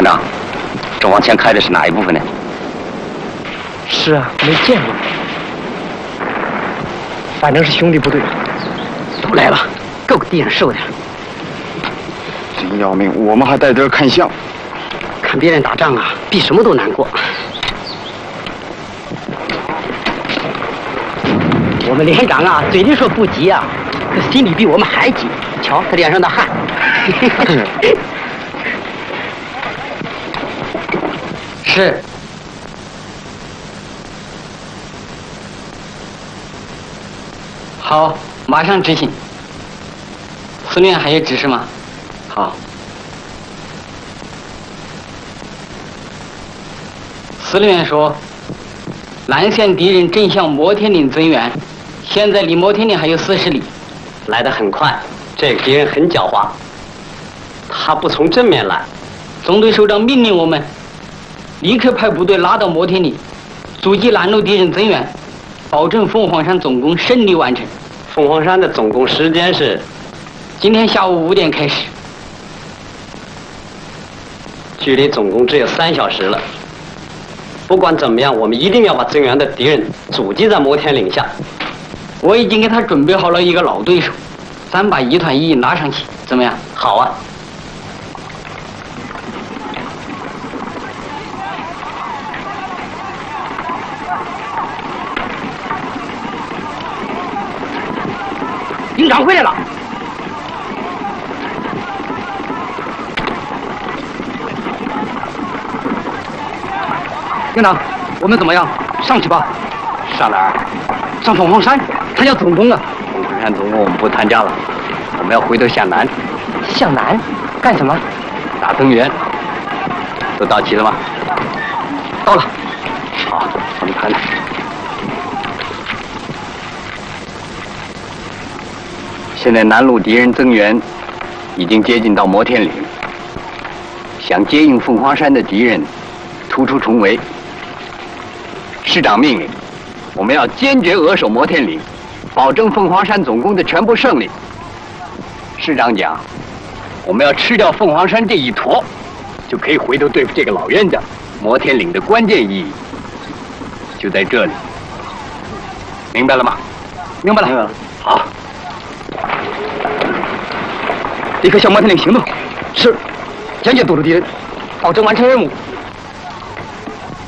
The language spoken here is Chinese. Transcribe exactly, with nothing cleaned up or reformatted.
团长，这往前开的是哪一部分呢？ 是啊，没见过。反正是兄弟部队。 都来了，够给敌人受的。 真要命，我们还在这儿看相。 看别人打仗啊，比什么都难过。我们连长啊，嘴里说不急啊，可心里比我们还急。瞧他脸上的汗。是。好，马上执行。司令还有指示吗？好。司令员说，南线敌人正向摩天岭增援，现在离摩天岭还有四十里， 来得很快。这个敌人很狡猾，他不从正面来。 总队首长命令我们立刻派部队拉到摩天岭，阻击拦路敌人增援，保证凤凰山总攻顺利完成。 凤凰山的总攻时间是今天下午五点开始， 距离总攻只有三小时了。不管怎么样，我们一定要把增援的敌人阻击在摩天岭下。 我已经给他准备好了一个老对手，咱把一团一拉上去，怎么样？ 好啊。 营长回来了。 营长，我们怎么样？上去吧。 上哪儿？ 上凤凰山，他要总攻啊。 凤凰山总攻我们不参加了，我们要回头向南。 向南？干什么？ 打增援。都到齐了吗？ 到了。 好，我们看看。现在南路敌人增援已经接近到摩天岭，想接应凤凰山的敌人突出重围。师长命令，我们要坚决扼守摩天岭，保证凤凰山总攻的全部胜利。师长讲，我们要吃掉凤凰山这一坨，就可以回头对付这个老冤家。摩天岭的关键意义就在这里，明白了吗？ 明白了。 明白了。好。 立刻向摩天岭行动。是，坚决堵住敌人，保证完成任务。